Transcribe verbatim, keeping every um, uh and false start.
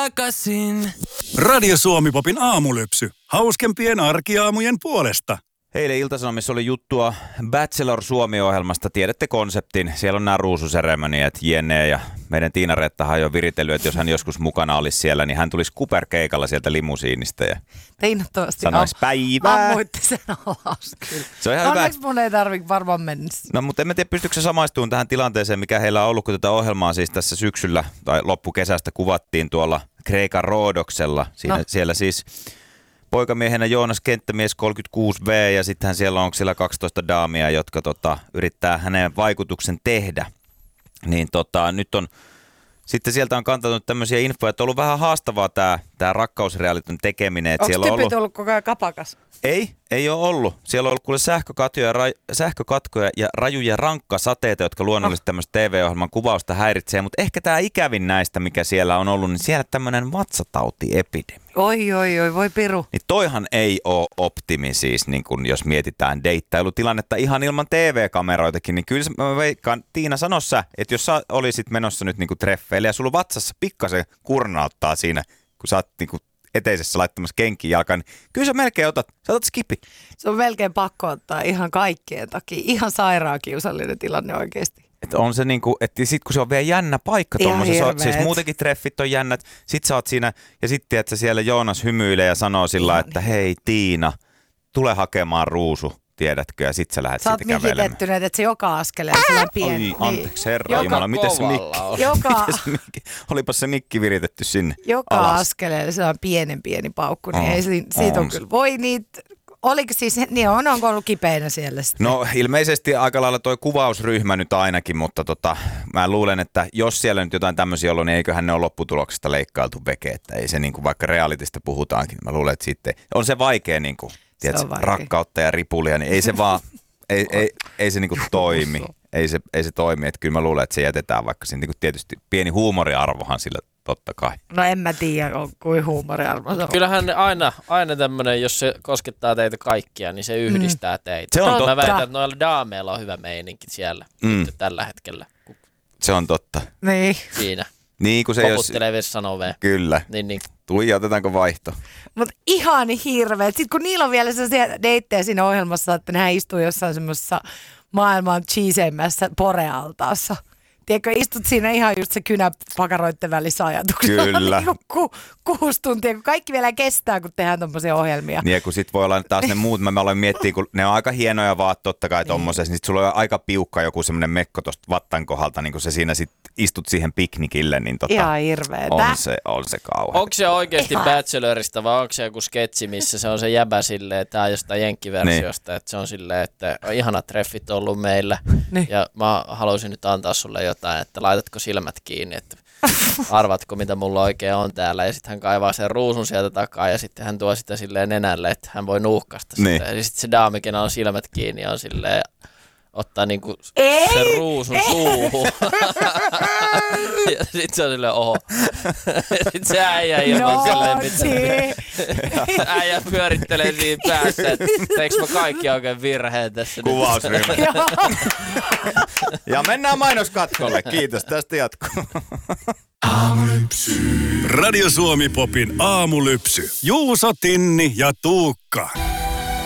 takaisin. Radio Suomi-popin aamulypsy. Hauskempien arkiaamujen puolesta. Eilen Ilta-Sanomissa oli juttua Bachelor Suomi-ohjelmasta. Tiedätte konseptin. Siellä on nämä ruususeremoniat, jne. Ja meidän Tiina Reettahan on jo viritellyt, että jos hän joskus mukana olisi siellä, niin hän tulisi kuperkeikalla sieltä limusiinista. Ja Teinottomasti. sanoisi päivää. Ammuitte sen alas kyllä. Se on ihan Onneksi hyvä. mun ei tarvitse varmaan mennä. No mutta en mä tiedä, pystyykö se samaistumaan tähän tilanteeseen, mikä heillä on ollut, kun tätä ohjelmaa siis tässä syksyllä tai loppukesästä kuvattiin tuolla Kreikan Roodoksella. Siinä, no. Siellä siis poikamiehenä Joonas Kenttämies kolmekymmentäkuusi vuotias ja sittenhän siellä on siellä kaksitoista daamia, jotka tota, yrittää hänen vaikutuksen tehdä. Niin tota, nyt on, sitten sieltä on kantanut tämmöisiä infoja, että on ollut vähän haastavaa tämä, tämä rakkausrealityn tekeminen. Onko siellä tyypit ollut... ollut koko ajan kapakas? Ei, ei ole ollut. Siellä on ollut kuule sähkökatkoja, ra... sähkökatkoja ja rajuja rankkasateita, jotka luonnollisesti tämmöistä T V-ohjelman kuvausta häiritsee. Mutta ehkä tämä ikävin näistä, mikä siellä on ollut, niin siellä tämmöinen vatsatautiepidemia. Oi, oi, oi, voi piru. Niin toihan ei ole optimi siis, niin kun jos mietitään deittailutilannetta ihan ilman T V-kameroitakin, niin kyllä mä veikkaan, Tiina sano sä, että jos sä olisit menossa nyt niin kuin treffeille ja sulla vatsassa pikkasen kurnauttaa siinä, kun sä oot niin kuin eteisessä laittamassa kenkiin jalkaan, niin kyllä sä melkein otat, sä otat skipi. Se on melkein pakko ottaa ihan kaikkien takia. Ihan sairaan kiusallinen tilanne oikeasti. Että on se niinku, että sit kun se on vielä jännä paikka tuommoisessa, siis muutenkin treffit on jännät, sit sä oot siinä, ja sitten että siellä Joonas hymyilee ja sanoo sillä, että hei Tiina, tule hakemaan ruusu, tiedätkö, ja sit sä lähdet siitä siitä kävelemään. Sä oot mikitettynyt, että se joka askeleen on pieni. Oi, anteeksi herra joka Jumala, miten se mikki, joka, se mikki, olipas se mikki viritetty sinne joka alas. askeleen se on pienen pieni paukku, niin on, ei siitä, siitä on, on kyllä, voi niitä. Oliko siis, niin on, onko ollut kipeänä siellä sitten? No ilmeisesti aika lailla toi kuvausryhmä nyt ainakin, mutta tota, mä luulen, että jos siellä nyt jotain tämmöisiä ollut, niin eiköhän ne ole lopputuloksesta leikkailtu veke, että ei se niinku, vaikka realitista puhutaankin, mä luulen, että sitten on se vaikea niinku, tiedätkö, vaikea. Rakkautta ja ripulia, niin ei se vaan, ei, ei, ei se niinku toimi, ei se, ei se toimi, että kyllä mä luulen, että se jätetään vaikka siinä niinku tietysti pieni huumoriarvohan sillä totta kai. No en mä tiedä, kuin huumoriarvo se on. Kyllähän aina, aina tämmöinen, jos se koskettaa teitä kaikkia, niin se yhdistää mm. teitä. Se on Mä totta. väitän, että noilla daameilla on hyvä meininki siellä mm. nyt tällä hetkellä. Se on totta. Niin. Siinä. Niin kuin se Koputtelee jos... sanoveen. Kyllä. Niin, niin. Tuija, otetaanko vaihto? Mutta ihan hirveet. Sitten kun niillä on vielä sellaisia deittejä siinä ohjelmassa, että nehän istuu jossain semmoisessa maailman cheeseimmässä porealtaassa. Tiedätkö, istut siinä ihan just se kynä pakaroitten välissä ajatuksella. Kyllä. Niin ku, kuusi tuntia, kun kaikki vielä kestää, kun tehdään tommosia ohjelmia. Niin, kun sit voi olla taas ne muut, mä aloin miettiä, kun ne on aika hienoja vaan totta kai tommosessa, niin sit sulla on aika piukka joku semmoinen mekko tosta vattan kohdalta, niin kun se siinä sit istut siihen piknikille, niin tota, ihan hirveetä. On se, on se kauhean. Onko se oikeasti Bachelorista vai onko se joku sketsi, missä se on se jäbä silleen, että tämä on jostain jenkkiversiosta, niin. Että se on silleen, että on ihanat treffit ollut meillä niin. Ja mä haluaisin nyt antaa sulle jotain, että laitatko silmät kiinni, että arvatko mitä mulla oikein on täällä, ja sitten hän kaivaa sen ruusun sieltä takaa, ja sitten hän tuo sitä silleen nenälle, että hän voi nuuhkasta sitä, niin. Ja sitten se daami, kenen on silmät kiinni, on silleen, ottaa niinku ei, sen ruusun ei. Suuhun, ja sitten se on silleen, oho, sitten se äijä ilman no, silleen mitään, äijä pyörittelee siinä päässä, että teekö mä kaikki oikein virheen tässä kuvausryhmä. Ja mennään mainoskatkolle. Kiitos, tästä jatkuu. Aamulypsy. Radio Suomi Popin aamulypsy. Juuso, Tinni ja Tuukka.